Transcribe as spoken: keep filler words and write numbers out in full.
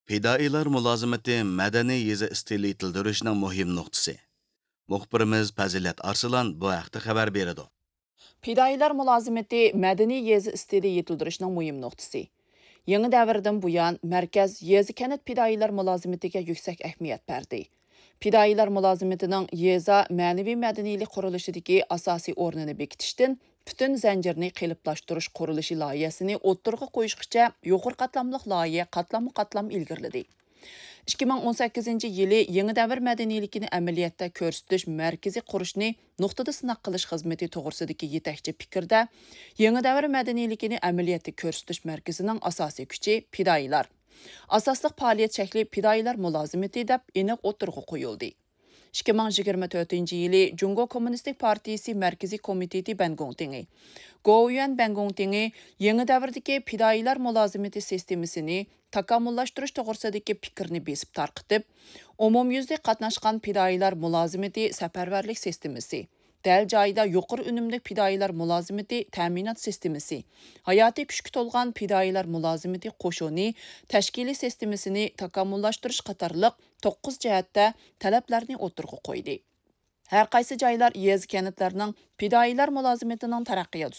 Fidoilar mulozimati madaniy yezi stili yetildirishning muhim nuqtasi. Muxbirimiz Fazilat Arslon bu haqda xabar beradi. Fidoilar mulozimati madaniy yezi istili yetildirishning muhim nuqtasi. Yangi davrdan buyon markaz yezi kanat fidoilar mulozimatiga yuksak ahamiyat berdi. Fidoilar mulozimatining yeza ma'naviy madaniylik qurilishidagi asosiy o'rnini bekitishdan butun zanjirni qiliblashtirish qurilishi loyihasini o'ttirg'a qo'yishgacha yuqori qatlamli loyiha qatlam-qatlam ilgirladi. ikki ming o'n sakkizinchi yili yangi davr madaniyligini amaliyotda ko'rsatish markazi qurishni nuqtada sinoq qilish xizmati to'g'risidagi yetakchi fikrda yangi davr madaniyligini amaliyotda ko'rsatish markazining asosiy kuchi fidoilar. Asosliq faoliyat shakli fidoilar mulozimati deb aniq o'tirg'a qo'yildi. ikki ming yigirma to'rtinchi yili Jungo Kommunistik Partiyasi Markaziy Komiteti Bangongtingi, Go'yuan Bangongtingi yangi davrdagi fidoilar mulozimati sistemasini takomillashtirish to'g'risidagi fikrni besib tarqitib, umumyuzlik qatnashgan fidoilar mulozimati safarbarlik sistemasi, dal joyida yuqori unumli fidoilar mulozimati ta'minot sistemasi, hayotiy kuchga to'lgan fidoilar mulozimati qo'shuni tashkiliy sistemasini takomillashtirish qatorliq to'qqiz jihatda talablarni o'tirg'a qo'ydi. Har qaysi joylar yez kanatlarning fidoilar mulozimatining taraqqiyot